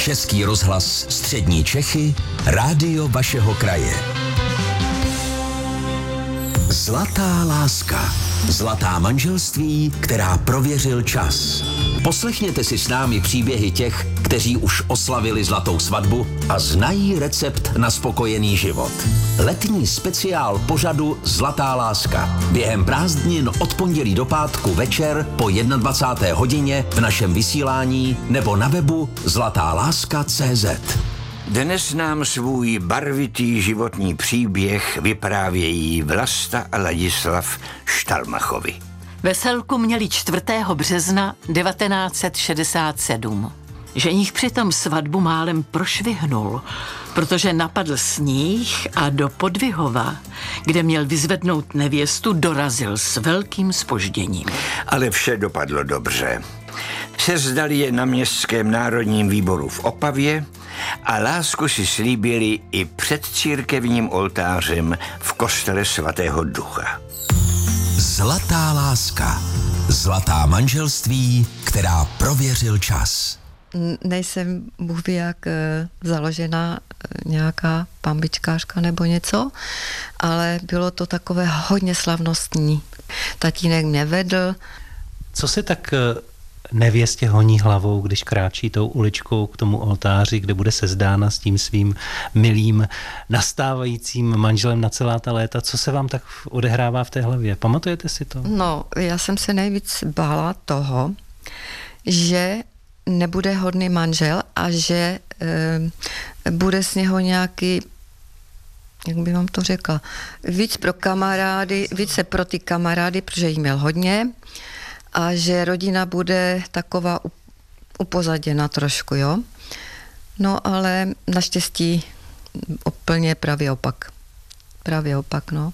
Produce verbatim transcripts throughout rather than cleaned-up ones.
Český rozhlas Střední Čechy, rádio vašeho kraje. Zlatá láska. Zlatá manželství, která prověřil čas. Poslechněte si s námi příběhy těch, kteří už oslavili zlatou svatbu a znají recept na spokojený život. Letní speciál pořadu Zlatá láska. Během prázdnin od pondělí do pátku večer po dvacáté jedné hodině v našem vysílání nebo na webu zlatá láska tečka cé zet. Dnes nám svůj barvitý životní příběh vyprávějí Vlasta a Ladislav Štalmachovi. Veselku měli čtvrtého března devatenáct set šedesát sedm. Ženich přitom svatbu málem prošvihnul, protože napadl sníh a do Podvihova, kde měl vyzvednout nevěstu, dorazil s velkým zpožděním. Ale vše dopadlo dobře. Sezdali je na Městském národním výboru v Opavě a lásku si slíbili i před církevním oltářem v kostele svatého Ducha. Zlatá láska. Zlatá manželství, která prověřil čas. Nejsem bůh ví jak založená nějaká pambičkářka nebo něco, ale bylo to takové hodně slavnostní. Tatínek mě vedl. Co se tak nevěstě honí hlavou, když kráčí tou uličkou k tomu oltáři, kde bude sezdána s tím svým milým nastávajícím manželem na celá ta léta? Co se vám tak odehrává v té hlavě? Pamatujete si to? No, já jsem se nejvíc bála toho, že nebude hodný manžel a že e, bude z něho nějaký, jak bych vám to řekla, víc pro kamarády, více pro ty kamarády, protože jí měl hodně, a že rodina bude taková upozaděna trošku, jo. No ale naštěstí úplně pravý opak. Pravý opak, no.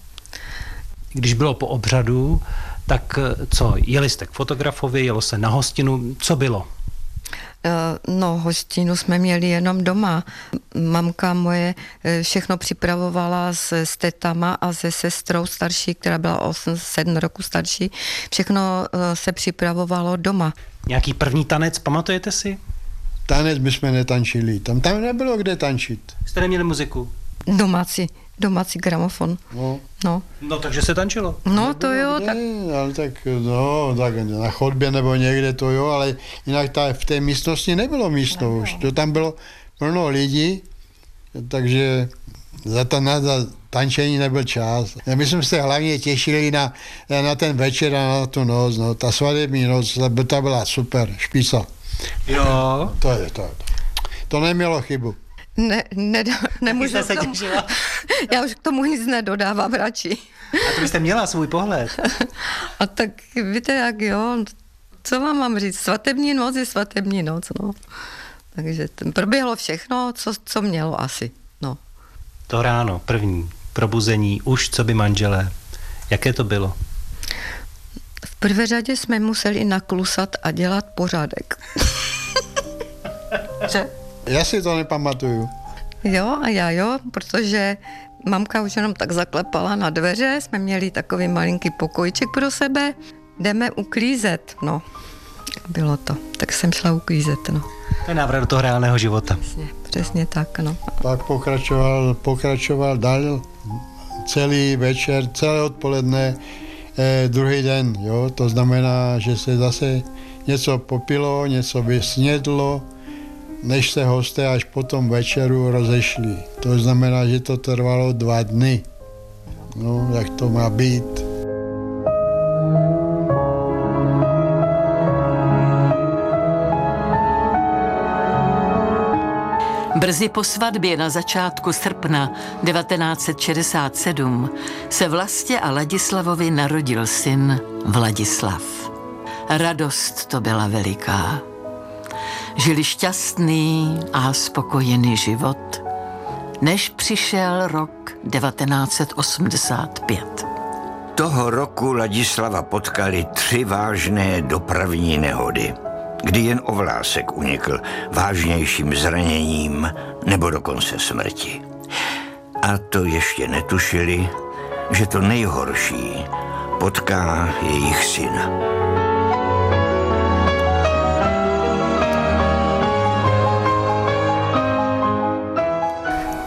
Když bylo po obřadu, tak co, jeli jste k fotografovi, jelo se na hostinu, co bylo? No, hostinu jsme měli jenom doma. Mamka moje všechno připravovala s, s tetama a se sestrou starší, která byla osm sedm roku starší. Všechno se připravovalo doma. Nějaký první tanec, pamatujete si? Tanec my jsme netančili, tam, tam nebylo kde tančit. Jste neměli muziku? Domácí, domácí gramofon. No. No. No, takže se tančilo. No, to jo. Ne, tak... ale tak, no, tak na chodbě nebo někde to jo, ale jinak ta, v té místnosti nebylo místo už. To tam bylo plno lidí, takže za, ta, na, za tančení nebyl čas. My jsme se hlavně těšili na, na ten večer a na tu noc. No. Ta svatební noc, ta byla super, špica. Jo. To je to. To nemělo chybu. Ne, ne, nemůžu se tomu, těšila. Já už k tomu nic nedodávám radši. A to byste měla svůj pohled. A tak víte jak jo, co vám mám říct, svatební noc je svatební noc, no. Takže proběhlo všechno, co, co mělo asi, no. To ráno, první probuzení, už co by manželé, jaké to bylo? V prvé řadě jsme museli naklusat a dělat pořádek. Že? Já si to nepamatuju. Jo, a já jo, protože mamka už jenom tak zaklepala na dveře, jsme měli takový malinký pokojček pro sebe, jdeme uklízet, no. Bylo to, tak jsem šla uklízet, no. To je návrat do toho reálného života. Přesně, přesně tak, no. Pak pokračoval, pokračoval dál celý večer, celé odpoledne, eh, druhý den, jo, to znamená, že se zase něco popilo, něco vysnědlo, než se hosté až po tom večeru rozešli. To znamená, že to trvalo dva dny. No, jak to má být. Brzy po svatbě na začátku srpna devatenáct set šedesát sedm se Vlastě a Ladislavovi narodil syn Vladislav. Radost to byla veliká. Žili šťastný a spokojený život, než přišel rok devatenáct set osmdesát pět. Toho roku Ladislava potkali tři vážné dopravní nehody, kdy jen o vlásek unikl vážnějším zraněním nebo dokonce smrti. A to ještě netušili, že to nejhorší potká jejich syna.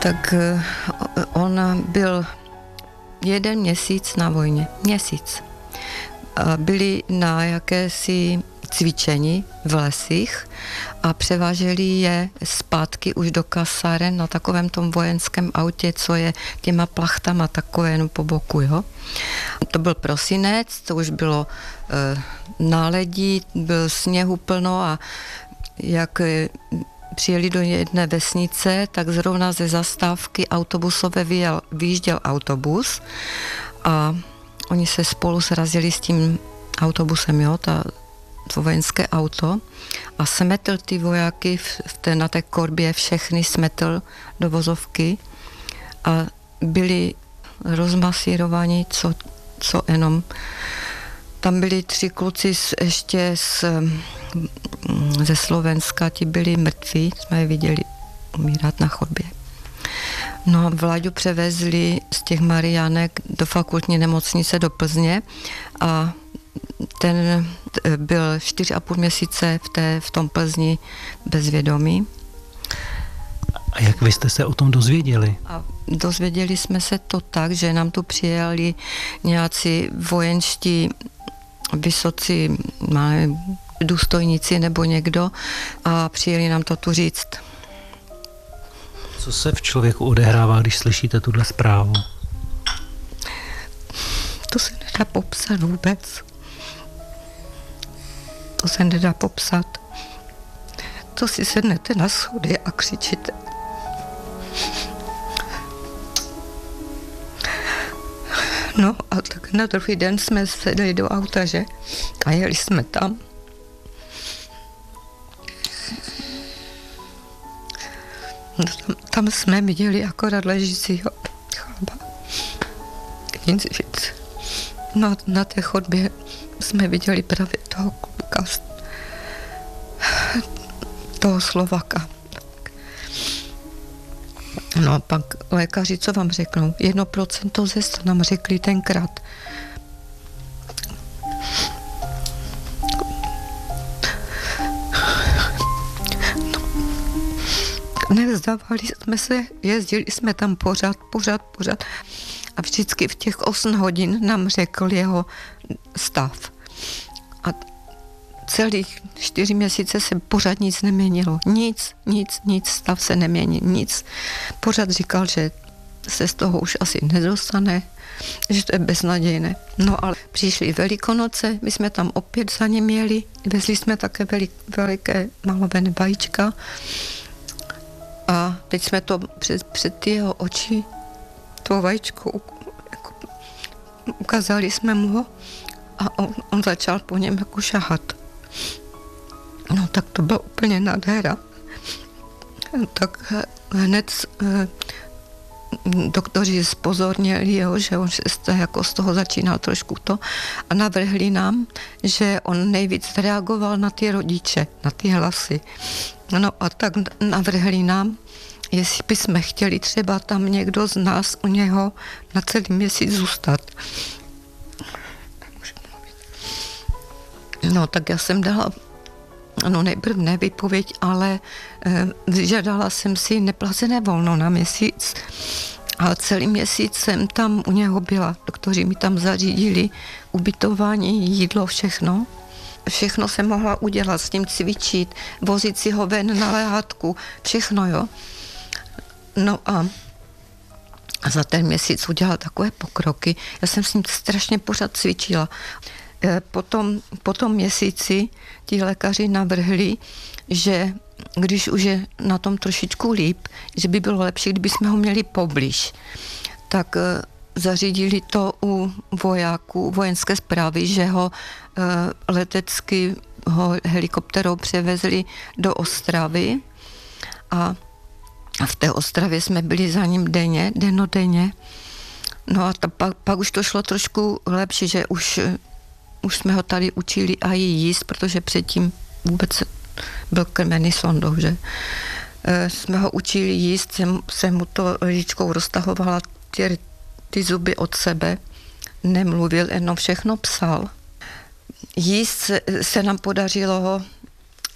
Tak on byl jeden měsíc na vojně. Měsíc. A byli na jakési cvičení v lesích a převáželi je zpátky už do kasáren na takovém tom vojenském autě, co je těma plachtama takové no, po boku, jo. To byl prosinec, to už bylo e, náledí, byl sněhu plno a jak e, přijeli do jedné vesnice, tak zrovna ze zastávky autobusové vyjel, vyjížděl autobus a oni se spolu srazili s tím autobusem, jo, ta, to vojenské auto a smetl ty vojáky v, v té, na té korbě, všechny smetl do vozovky a byli rozmasírovaní, co, co jenom. Tam byli tři kluci z, ještě z, ze Slovenska, ti byli mrtví, jsme je viděli umírat na chodbě. No, Vláďu převezli z těch Mariánek do fakultní nemocnice do Plzně a ten byl čtyři a půl měsíce v, té, v tom Plzni bezvědomí. A jak vy jste se o tom dozvěděli? A dozvěděli jsme se to tak, že nám tu přijeli nějací vojenští vysocí důstojníci nebo někdo a přijeli nám to tu říct. Co se v člověku odehrává, když slyšíte tuhle zprávu? To se nedá popsat vůbec. To se nedá popsat. To si sednete na schody a křičíte. No a tak na druhý den jsme sedli do auta, že? A jeli jsme tam. No, tam, tam jsme viděli akorát ležícího chlapa. Nic víc. No na té chodbě jsme viděli právě toho kluka, toho Slovaka. No pak lékaři, co vám řeknou? Jedno procento ze sto nám řekli tenkrát. No. Nevzdávali jsme se, jezdili jsme tam pořád, pořád, pořád. A vždycky v těch osm hodin nám řekl jeho stav. A celých čtyři měsíce se pořád nic neměnilo. Nic, nic, nic, stav se nemění, nic. Pořád říkal, že se z toho už asi nedostane, že to je beznadějné. No ale přišly Velikonoce, my jsme tam opět za ním jeli, vezli jsme také velik, veliké malované vajíčka a teď jsme to před, před jeho oči, to vajíčko, jako, ukázali jsme mu ho a on, on začal po něm jako šahat. No tak to byla úplně nádhera. Tak hned eh, doktoři zpozornili jeho, že on se jako z toho začínal trošku to a navrhli nám, že on nejvíc reagoval na ty rodiče, na ty hlasy. No a tak navrhli nám, jestli bychom chtěli třeba tam někdo z nás u něho na celý měsíc zůstat. No tak já jsem dala, no nejprve ne výpověď, ale e, vyžadala jsem si neplacené volno na měsíc a celý měsíc jsem tam u něho byla. Doktoři mi tam zařídili ubytování, jídlo, všechno. Všechno jsem mohla udělat, s ním cvičit, vozit si ho ven na lehátku, všechno, jo. No a za ten měsíc udělala takové pokroky. Já jsem s ním strašně pořád cvičila. Potom, po tom měsíci ti lékaři navrhli, že když už je na tom trošičku líp, že by bylo lepší, kdyby jsme ho měli poblíž. Tak zařídili to u vojáků vojenské správy, že ho letecky ho helikopterou převezli do Ostravy a v té Ostravě jsme byli za ním denně, dennodenně. No a ta, pak, pak už to šlo trošku lepší, že už Už jsme ho tady učili a jíst, protože předtím vůbec byl krmený sondou, že? E, jsme ho učili jíst, jsem, jsem mu to lžičkou roztahovala ty, ty zuby od sebe, nemluvil, jenom všechno psal. Jíst se, se nám podařilo ho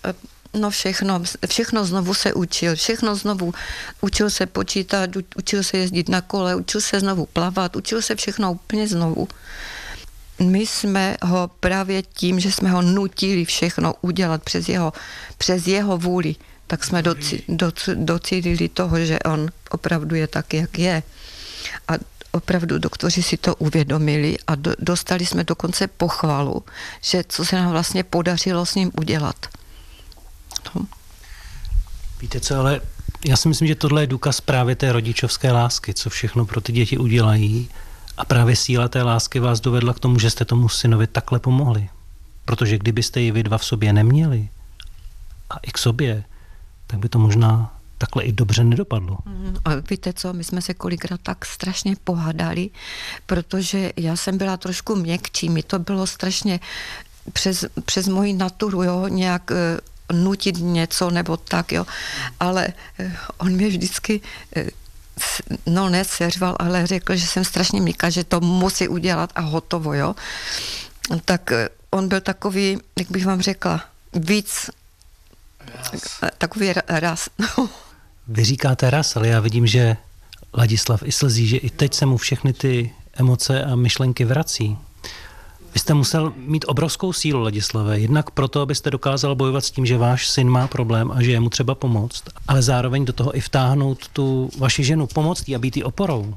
No všechno, všechno znovu se učil, všechno znovu. Učil se počítat, učil se jezdit na kole, učil se znovu plavat, učil se všechno úplně znovu. My jsme ho právě tím, že jsme ho nutili všechno udělat přes jeho, přes jeho vůli, tak jsme doci, doci, docílili toho, že on opravdu je tak, jak je. A opravdu doktoři si to uvědomili a do, dostali jsme dokonce pochvalu, že co se nám vlastně podařilo s ním udělat. No. Víte co, ale já si myslím, že tohle je důkaz právě té rodičovské lásky, co všechno pro ty děti udělají. A právě síla té lásky vás dovedla k tomu, že jste tomu synovi takhle pomohli. Protože kdybyste ji vy dva v sobě neměli a i k sobě, tak by to možná takhle i dobře nedopadlo. A víte co, my jsme se kolikrát tak strašně pohádali, protože já jsem byla trošku měkčí, mi to bylo strašně přes, přes moji naturu, jo, nějak uh, nutit něco nebo tak, jo, ale uh, on mě vždycky uh, no neseřval, ale řekl, že jsem strašně měkká, že to musí udělat a hotovo, jo. Tak uh, on byl takový, jak bych vám řekla, víc yes. takový raz. Vy říkáte raz, ale já vidím, že Ladislav i slzí, že i teď se mu všechny ty emoce a myšlenky vrací. Vy jste musel mít obrovskou sílu, Ladislave, jednak proto, abyste dokázal bojovat s tím, že váš syn má problém a že je mu třeba pomoct, ale zároveň do toho i vtáhnout tu vaši ženu, pomoct jí a být jí oporou.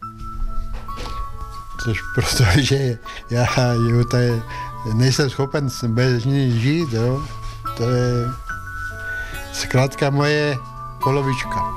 Což protože já jo, tady nejsem schopen bez ní žít, jo. To je zkrátka moje polovička.